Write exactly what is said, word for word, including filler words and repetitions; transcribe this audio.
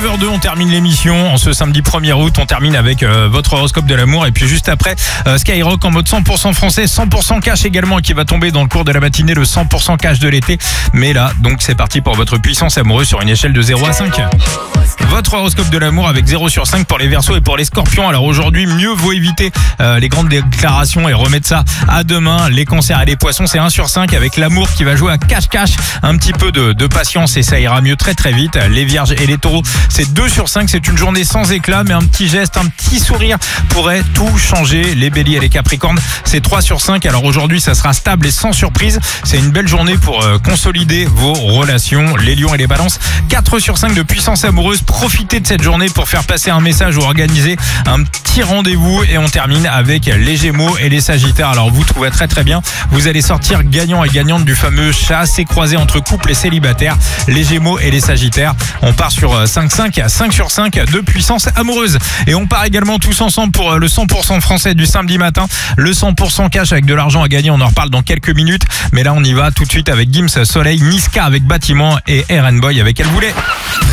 heures deux, on termine l'émission. En ce samedi premier août, on termine avec euh, votre horoscope de l'amour. Et puis juste après, euh, Skyrock en mode cent pour cent français, cent pour cent cash également, qui va tomber dans le cours de la matinée, le cent pour cent cash de l'été. Mais là, donc c'est parti pour votre puissance amoureuse sur une échelle de zéro à cinq. Votre horoscope de l'amour avec zéro sur cinq pour les Verseaux et pour les Scorpions. Alors aujourd'hui, mieux vaut éviter euh, les grandes déclarations et remettre ça à demain. Les Cancers et les Poissons, c'est un sur cinq avec l'amour qui va jouer à cache-cache. Un petit peu de, de patience et ça ira mieux très très vite. Les Vierges et les Taureaux, c'est deux sur cinq. C'est une journée sans éclat, mais un petit geste, un petit sourire pourrait tout changer. Les Béliers et les Capricornes, c'est trois sur cinq. Alors aujourd'hui, ça sera stable et sans surprise. C'est une belle journée pour euh, consolider vos relations. Les Lions et les Balances, quatre sur cinq de puissance amoureuse. Profitez de cette journée pour faire passer un message ou organiser un petit rendez-vous. Et on termine avec les Gémeaux et les Sagittaires. Alors vous trouvez très très bien, vous allez sortir gagnant et gagnante du fameux chassé croisé entre couples et célibataires. Les Gémeaux et les Sagittaires, on part sur cinq cinq, cinq sur cinq de puissance amoureuse. Et on part également tous ensemble pour le cent pour cent français du samedi matin. Le cent pour cent cash avec de l'argent à gagner, on en reparle dans quelques minutes. Mais là on y va tout de suite avec Gims, Soleil, Niska avec Bâtiment et Eren Boy avec Elle voulait.